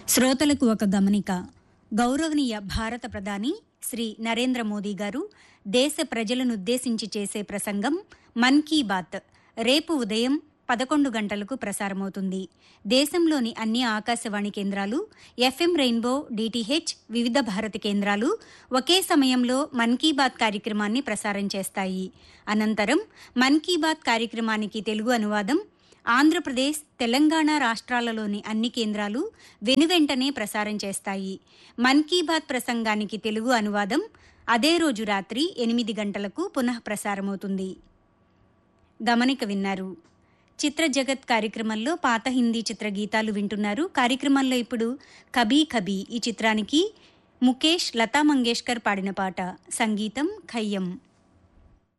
శ్రోతలకు ఒక గమనిక. గౌరవనీయ భారత ప్రధాని శ్రీ నరేంద్ర మోదీ గారు దేశ ప్రజలనుద్దేశించి చేసే ప్రసంగం మన్ కీ బాత్ రేపు ఉదయం 11 గంటలకు ప్రసారమవుతుంది. దేశంలోని అన్ని ఆకాశవాణి కేంద్రాలు, ఎఫ్ఎం రెయిన్బో, డిటిహెచ్, వివిధ భారతి కేంద్రాలు ఒకే సమయంలో మన్ కీ బాత్ కార్యక్రమాన్ని ప్రసారం చేస్తాయి. అనంతరం మన్ కీ బాత్ కార్యక్రమానికి తెలుగు అనువాదం ఆంధ్రప్రదేశ్, తెలంగాణ రాష్ట్రాలలోని అన్ని కేంద్రాలు వెనువెంటనే ప్రసారం చేస్తాయి. మన్ కీ బాత్ ప్రసంగానికి తెలుగు అనువాదం అదే రోజు రాత్రి 8 గంటలకు పునః ప్రసారమవుతుంది. గమనిక విన్నారు. చిత్ర జగత్ కార్యక్రమంలో పాత హిందీ చిత్ర గీతాలు వింటున్నారు. కార్యక్రమంలో ఇప్పుడు కభీ కభీ ఈ చిత్రానికి ముఖేష్, లతా మంగేష్కర్ పాడిన పాట. సంగీతం ఖయ్యం.